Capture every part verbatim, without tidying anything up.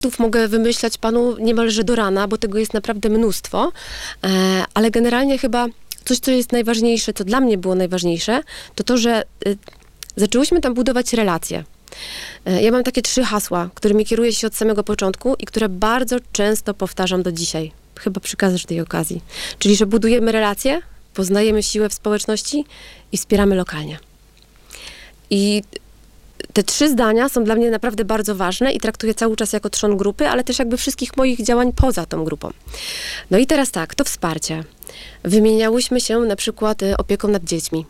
mogę wymyślać panu niemalże do rana, bo tego jest naprawdę mnóstwo, e, ale generalnie chyba coś, co jest najważniejsze, co dla mnie było najważniejsze, to to, że y, zaczęłyśmy tam budować relacje. E, ja mam takie trzy hasła, którymi kieruję się od samego początku i które bardzo często powtarzam do dzisiaj, chyba przy każdej okazji. Czyli, że budujemy relacje, poznajemy siłę w społeczności i wspieramy lokalnie. I te trzy zdania są dla mnie naprawdę bardzo ważne i traktuję cały czas jako trzon grupy, ale też jakby wszystkich moich działań poza tą grupą. No i teraz tak, to wsparcie. Wymieniałyśmy się na przykład opieką nad dziećmi.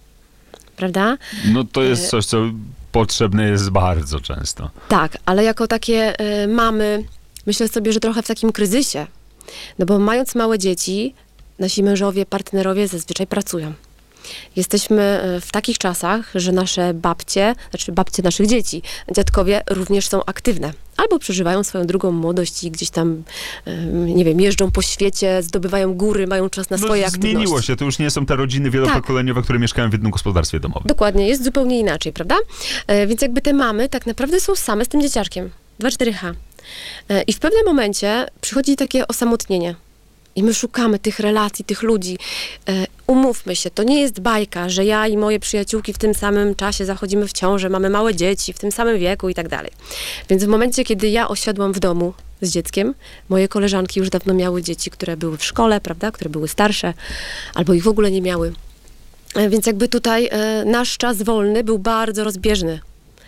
Prawda? No to jest coś, co potrzebne jest bardzo często. Tak, ale jako takie y, mamy, myślę sobie, że trochę w takim kryzysie. No bo mając małe dzieci, nasi mężowie, partnerowie zazwyczaj pracują. Jesteśmy w takich czasach, że nasze babcie, znaczy babcie naszych dzieci, dziadkowie również są aktywne. Albo przeżywają swoją drugą młodość i gdzieś tam, nie wiem, jeżdżą po świecie, zdobywają góry, mają czas na no, swoje aktywności. Zmieniło się, to już nie są te rodziny wielopokoleniowe, tak, które mieszkają w jednym gospodarstwie domowym. Dokładnie, jest zupełnie inaczej, prawda? E, więc jakby te mamy tak naprawdę są same z tym dzieciaczkiem. dwa cztery H. E, I w pewnym momencie przychodzi takie osamotnienie. I my szukamy tych relacji, tych ludzi. E, umówmy się, to nie jest bajka, że ja i moje przyjaciółki w tym samym czasie zachodzimy w ciążę, mamy małe dzieci, w tym samym wieku i tak dalej. Więc w momencie, kiedy ja osiadłam w domu z dzieckiem, moje koleżanki już dawno miały dzieci, które były w szkole, prawda, które były starsze, albo ich w ogóle nie miały. E, więc jakby tutaj e, nasz czas wolny był bardzo rozbieżny.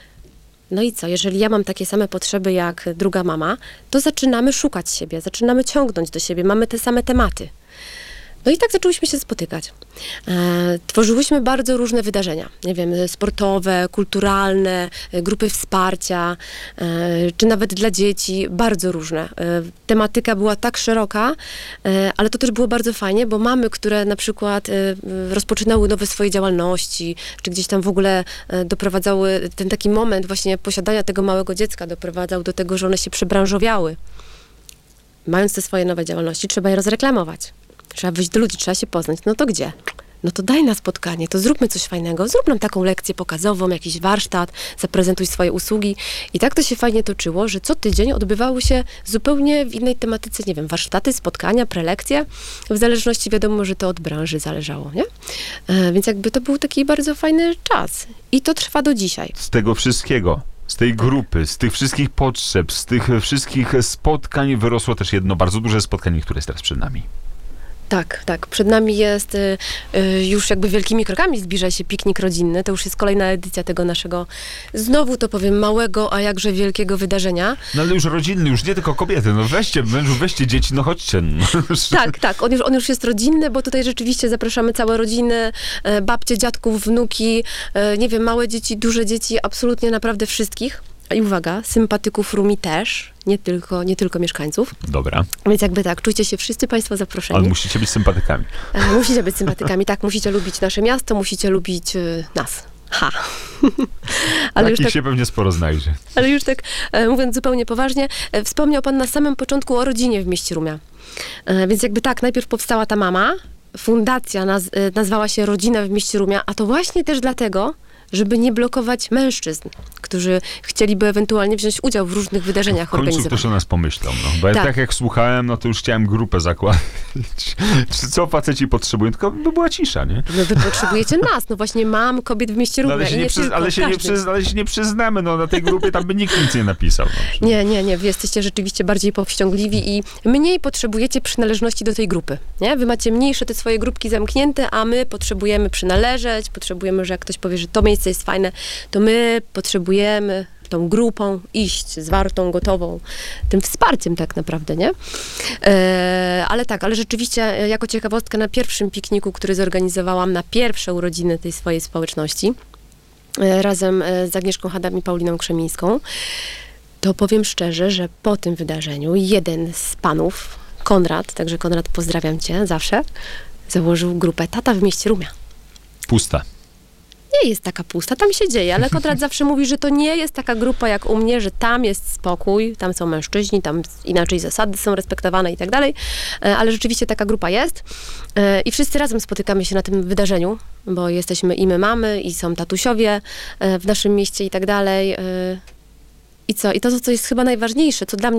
No i co, jeżeli ja mam takie same potrzeby jak druga mama, to zaczynamy szukać siebie, zaczynamy ciągnąć do siebie, mamy te same tematy. No i tak zaczęłyśmy się spotykać. E, tworzyłyśmy bardzo różne wydarzenia, nie wiem, sportowe, kulturalne, grupy wsparcia, e, czy nawet dla dzieci, bardzo różne. E, tematyka była tak szeroka, e, ale to też było bardzo fajnie, bo mamy, które na przykład e, rozpoczynały nowe swoje działalności, czy gdzieś tam w ogóle e, doprowadzały, ten taki moment właśnie posiadania tego małego dziecka doprowadzał do tego, że one się przebranżowiały. Mając te swoje nowe działalności, trzeba je rozreklamować. Trzeba wyjść do ludzi, trzeba się poznać. No to gdzie? No to daj na spotkanie, to zróbmy coś fajnego. Zrób nam taką lekcję pokazową, jakiś warsztat, zaprezentuj swoje usługi. I tak to się fajnie toczyło, że co tydzień odbywały się zupełnie w innej tematyce, nie wiem, warsztaty, spotkania, prelekcje. W zależności, wiadomo, że to od branży zależało, nie? E, więc jakby to był taki bardzo fajny czas. I to trwa do dzisiaj. Z tego wszystkiego, z tej grupy, z tych wszystkich potrzeb, z tych wszystkich spotkań wyrosło też jedno bardzo duże spotkanie, które jest teraz przed nami. Tak, tak. Przed nami jest y, y, już jakby wielkimi krokami zbliża się piknik rodzinny. To już jest kolejna edycja tego naszego, znowu to powiem, małego, a jakże wielkiego wydarzenia. No ale już rodzinny, już nie tylko kobiety. No weźcie mężów, weźcie dzieci, no chodźcie. No. Tak, tak. On już, on już jest rodzinny, bo tutaj rzeczywiście zapraszamy całe rodziny, e, babcie, dziadków, wnuki, e, nie wiem, małe dzieci, duże dzieci, absolutnie naprawdę wszystkich. I uwaga, sympatyków Rumi też, nie tylko, nie tylko mieszkańców. Dobra. Więc jakby tak, czujcie się wszyscy państwo zaproszeni. Ale musicie być sympatykami. E, musicie być sympatykami, tak. Musicie lubić nasze miasto, musicie lubić y, nas. Ha. Ale Takich już tak, się pewnie sporo znajdzie. Ale już tak, e, mówiąc zupełnie poważnie, e, wspomniał pan na samym początku o rodzinie w mieście Rumia. E, więc jakby tak, najpierw powstała ta mama, fundacja naz, e, nazwała się Rodzina w mieście Rumia, a to właśnie też dlatego, żeby nie blokować mężczyzn, którzy chcieliby ewentualnie wziąć udział w różnych wydarzeniach w końcu organizowanych. ktoś o nas pomyślał, no. Bo ja tak. tak jak słuchałem, no to już chciałem grupę zakładać. Co faceci potrzebują? Tylko by była cisza, nie? No wy potrzebujecie nas, no właśnie mam kobiet w mieście Rumia. No, ale, się nie, nie przyz, ale, się nie przyz, ale się nie przyznamy, no na tej grupie tam by nikt nic nie napisał. No. Nie, nie, nie, wy jesteście rzeczywiście bardziej powściągliwi i mniej potrzebujecie przynależności do tej grupy, nie? Wy macie mniejsze te swoje grupki zamknięte, a my potrzebujemy przynależeć, potrzebujemy, że jak ktoś powie, że to miejsce jest fajne, to my potrzebujemy tą grupą iść, zwartą, gotową, tym wsparciem tak naprawdę, nie? E, ale tak, ale rzeczywiście jako ciekawostkę na pierwszym pikniku, który zorganizowałam na pierwsze urodziny tej swojej społeczności, e, razem z Agnieszką Hadam i Pauliną Krzemińską, to powiem szczerze, że po tym wydarzeniu jeden z panów, Konrad, także Konrad, pozdrawiam cię zawsze, założył grupę Tata w mieście Rumia. Pusta. Nie jest taka pusta, tam się dzieje, ale Konrad zawsze mówi, że to nie jest taka grupa jak u mnie, że tam jest spokój, tam są mężczyźni, tam inaczej zasady są respektowane i tak dalej, ale rzeczywiście taka grupa jest i wszyscy razem spotykamy się na tym wydarzeniu, bo jesteśmy i my mamy, i są tatusiowie w naszym mieście i tak dalej. I co? I to, co jest chyba najważniejsze, co dla mnie